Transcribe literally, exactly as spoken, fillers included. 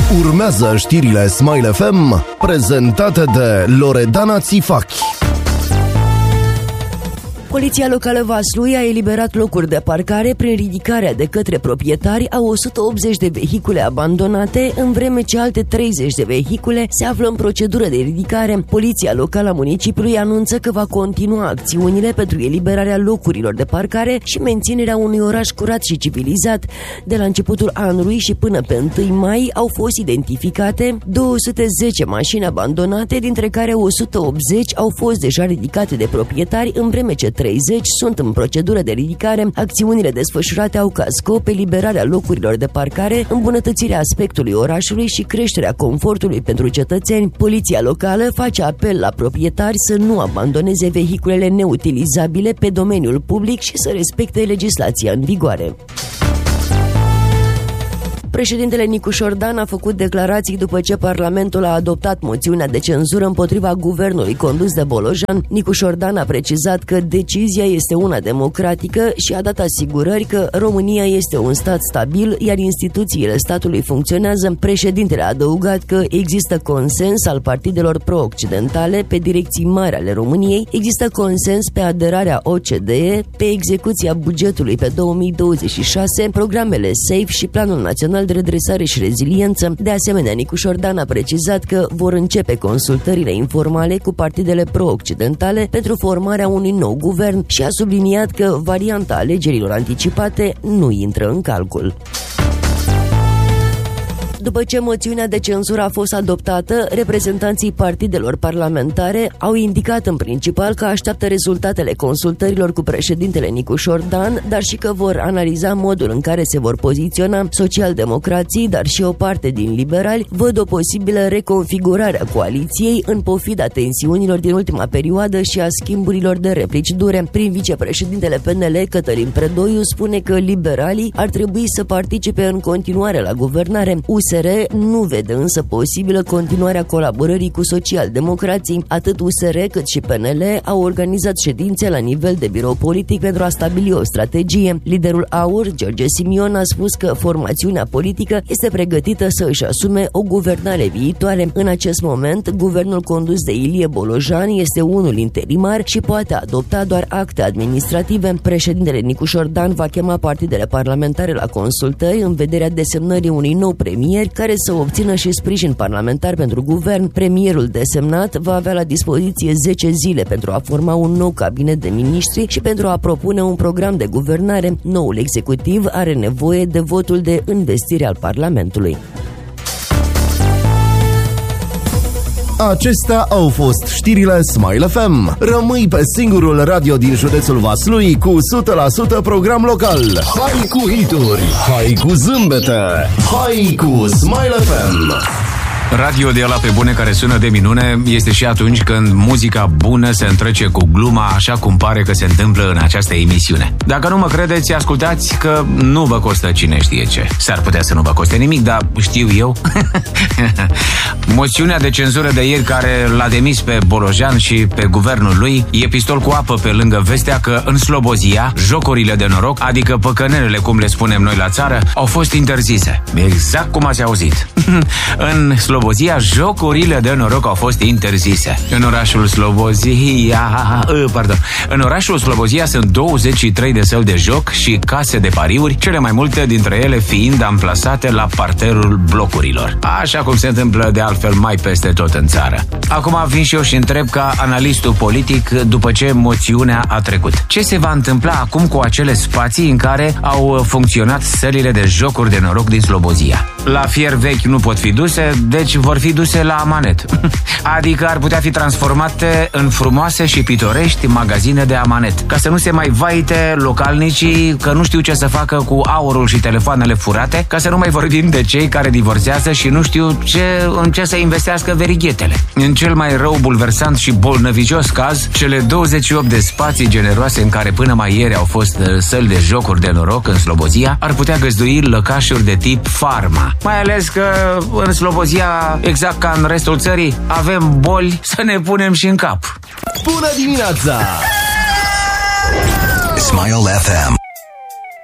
Urmează știrile Smile F M, prezentate de Loredana Țifachi. Poliția locală Vaslui a eliberat locuri de parcare prin ridicarea de către proprietari a o sută optzeci de vehicule abandonate, în vreme ce alte treizeci de vehicule se află în procedură de ridicare. Poliția locală a municipiului anunță că va continua acțiunile pentru eliberarea locurilor de parcare și menținerea unui oraș curat și civilizat. De la începutul anului și până pe întâi mai au fost identificate două sute zece mașini abandonate, dintre care o sută optzeci au fost deja ridicate de proprietari, în vreme ce treizeci sunt în procedură de ridicare. Acțiunile desfășurate au ca scop eliberarea locurilor de parcare, îmbunătățirea aspectului orașului și creșterea confortului pentru cetățeni. Poliția locală face apel la proprietari să nu abandoneze vehiculele neutilizabile pe domeniul public și să respecte legislația în vigoare. Președintele Nicu Șordan a făcut declarații după ce Parlamentul a adoptat moțiunea de cenzură împotriva guvernului condus de Bolojan. Nicu Șordan a precizat că decizia este una democratică și a dat asigurări că România este un stat stabil, iar instituțiile statului funcționează. Președintele a adăugat că există consens al partidelor pro-occidentale pe direcții mari ale României, există consens pe aderarea O C D E, pe execuția bugetului pe două mii douăzeci și șase, programele SAFE și Planul Național de Redresare și Reziliență. De asemenea, Nicu Șordan a precizat că vor începe consultările informale cu partidele pro-occidentale pentru formarea unui nou guvern și a subliniat că varianta alegerilor anticipate nu intră în calcul. După ce moțiunea de cenzură a fost adoptată, reprezentanții partidelor parlamentare au indicat în principal că așteaptă rezultatele consultărilor cu președintele Nicu Șordan, dar și că vor analiza modul în care se vor poziționa. Socialdemocrații, dar și o parte din liberali, văd o posibilă reconfigurare a coaliției în pofida tensiunilor din ultima perioadă și a schimburilor de replici dure. Prin vicepreședintele P N L, Cătălin Predoiu, spune că liberalii ar trebui să participe în continuare la guvernare. U S R nu vede însă posibilă continuarea colaborării cu socialdemocrații. Atât U S R cât și P N L au organizat ședințe la nivel de birou politic pentru a stabili o strategie. Liderul AUR, George Simion, a spus că formațiunea politică este pregătită să își asume o guvernare viitoare. În acest moment, guvernul condus de Ilie Bolojan este unul interimar și poate adopta doar acte administrative. Președintele Nicu Șordan va chema partidele parlamentare la consultări în vederea desemnării unui nou premier care să obțină și sprijin parlamentar pentru guvern. Premierul desemnat va avea la dispoziție zece zile pentru a forma un nou cabinet de miniștri și pentru a propune un program de guvernare. Noul executiv are nevoie de votul de investire al Parlamentului. Acestea au fost știrile Smile F M. Rămâi pe singurul radio din județul Vaslui cu o sută la sută program local. Hai cu hituri, hai cu zâmbete, hai cu Smile F M. Radio de ăla pe bune care sună de minune este și atunci când muzica bună se întrece cu gluma, așa cum pare că se întâmplă în această emisiune. Dacă nu mă credeți, ascultați că nu vă costă cine știe ce. S-ar putea să nu vă coste nimic, dar știu eu. Moțiunea de cenzură de ieri care l-a demis pe Bolojan și pe guvernul lui e pistol cu apă pe lângă vestea că în Slobozia jocurile de noroc, adică păcănelele cum le spunem noi la țară, au fost interzise. Exact cum ați auzit. În Slobozia, jocurile de noroc au fost interzise. În orașul Slobozia, pardon, în orașul Slobozia sunt douăzeci și trei de săli de joc și case de pariuri, cele mai multe dintre ele fiind amplasate la parterul blocurilor. Așa cum se întâmplă de altfel mai peste tot în țară. Acum vin și eu și întreb ca analistul politic, după ce moțiunea a trecut, ce se va întâmpla acum cu acele spații în care au funcționat sălile de jocuri de noroc din Slobozia? La fier vechi nu pot fi duse, deci vor fi duse la amanet. Adică ar putea fi transformate în frumoase și pitorești magazine de amanet, ca să nu se mai vaite localnicii că nu știu ce să facă cu aurul și telefoanele furate, ca să nu mai vorbim de cei care divorțează și nu știu ce, în ce să investească verighetele. În cel mai rău, bulversant și bolnăvicios caz, cele douăzeci și opt de spații generoase în care până mai ieri au fost săli de jocuri de noroc în Slobozia ar putea găzdui lăcașuri de tip farma. Mai ales că în Slobozia, exact ca în restul țării, avem boli să ne punem și în cap. Bună dimineața! Smile F M.